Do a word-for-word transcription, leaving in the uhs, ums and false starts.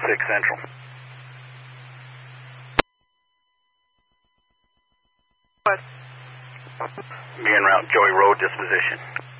six Central. What? Be en route Joey Road disposition.